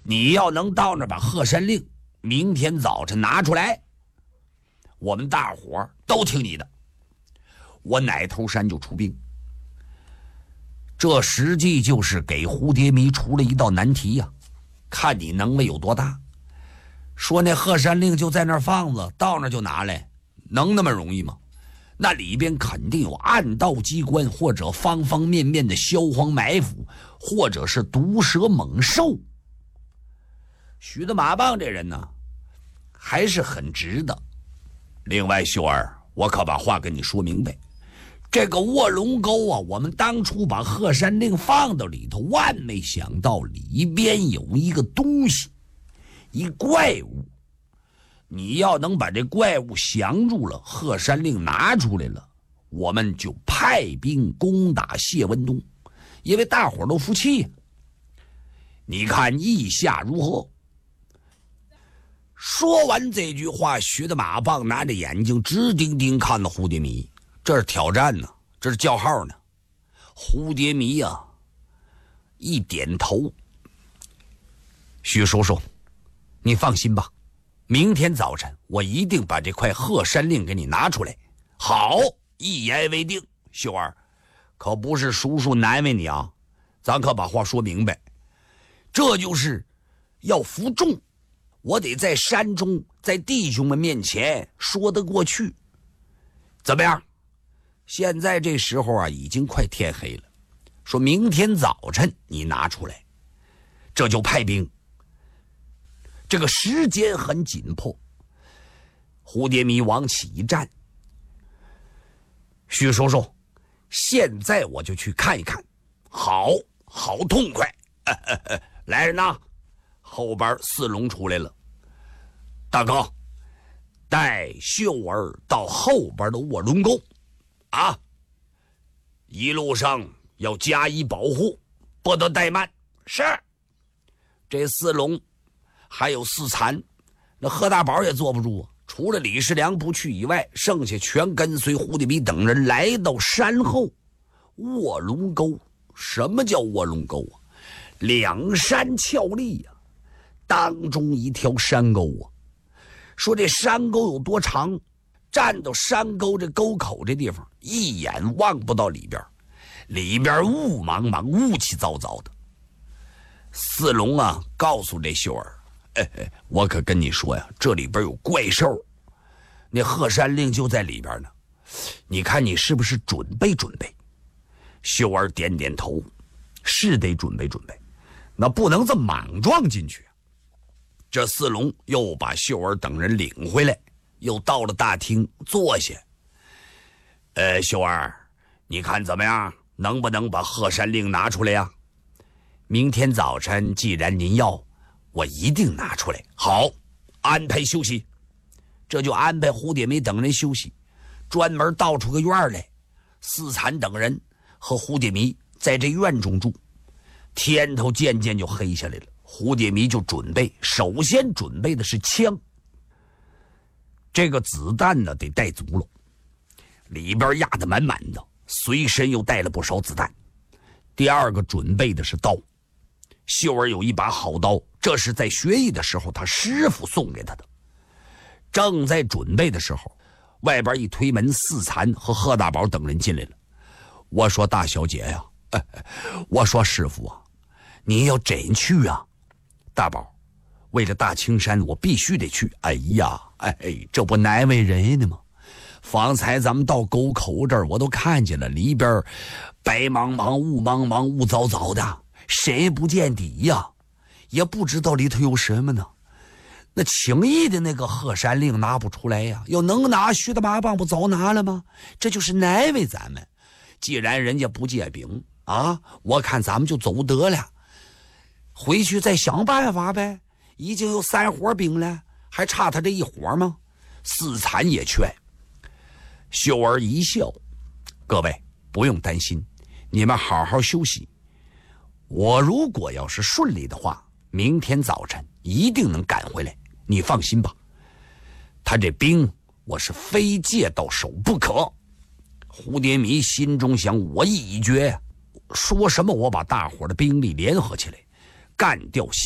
你要能到那把鹤山令明天早晨拿出来，我们大伙都听你的，我奶头山就出兵。这实际就是给蝴蝶迷出了一道难题呀，看你能力有多大。说那鹤山令就在那儿放着，到那就拿来，能那么容易吗？那里边肯定有暗道机关，或者方方面面的销荒埋伏，或者是毒蛇猛兽。徐德马棒这人呢，还是很直的。另外，秀儿，我可把话跟你说明白，这个卧龙沟啊，我们当初把鹤山令放到里头，万没想到里边有一个东西，一怪物。你要能把这怪物降住了，鹤山令拿出来了，我们就派兵攻打谢文东，因为大伙都服气呀。你看意下如何？说完这句话，徐德马棒拿着眼睛直盯盯看了蝴蝶迷，这是挑战呢，这是叫号呢。蝴蝶迷啊，一点头。徐叔叔，你放心吧，明天早晨我一定把这块鹤山令给你拿出来。好，一言为定。秀儿，可不是叔叔难为你啊，咱可把话说明白，这就是要服众，我得在山中，在弟兄们面前说得过去。怎么样？现在这时候啊，已经快天黑了，说明天早晨你拿出来，这就派兵。这个时间很紧迫，蝴蝶迷往起一站。徐叔叔，现在我就去看一看。好痛快。来人呐，后边四龙出来了。大哥，带秀儿到后边的卧龙沟啊，一路上要加以保护，不得怠慢。是。这四龙还有四残，那贺大宝也坐不住啊，除了李世良不去以外，剩下全跟随蝴蝶迷等人来到山后卧龙沟。什么叫卧龙沟啊？两山峭立啊，当中一条山沟啊。说这山沟有多长，站到山沟这沟口这地方，一眼望不到里边，里边雾茫茫，雾气糟糟的。四龙啊，告诉这秀儿，我可跟你说呀，这里边有怪兽，那鹤山令就在里边呢，你看你是不是准备准备？秀儿点点头，是得准备准备，那不能这么莽撞进去。这四龙又把秀儿等人领回来，又到了大厅坐下。秀儿，你看怎么样？能不能把鹤山令拿出来呀？明天早晨既然您要，我一定拿出来。好，安排休息。这就安排蝴蝶梅等人休息，专门倒出个院来，四残等人和蝴蝶迷在这院中住。天头渐渐就黑下来了，蝴蝶迷就首先准备的是枪。这个子弹呢得带足了，里边压得满满的，随身又带了不少子弹。第二个准备的是刀，秀儿有一把好刀，这是在学艺的时候他师傅送给他的。正在准备的时候，外边一推门，四残和贺大宝等人进来了。我说大小姐呀，我说师傅啊，你要真去啊。大宝，为了大青山我必须得去。哎呀，这不难为人呢吗？方才咱们到沟口这儿，我都看见了，里边白茫茫雾茫茫雾糟糟的，谁不见底呀，也不知道里头有什么呢。那轻易的那个鹤山令拿不出来呀，要能拿，徐大马棒不早拿了吗？这就是难为咱们。既然人家不借兵啊，我看咱们就走得了，回去再想办法呗。已经有3伙兵了，还差他这一伙吗？四残也劝。秀儿一笑，各位不用担心，你们好好休息。我如果要是顺利的话，明天早晨一定能赶回来，你放心吧。他这兵我是非借到手不可。蝴蝶迷心中想，我意已决，说什么我把大伙的兵力联合起来，干掉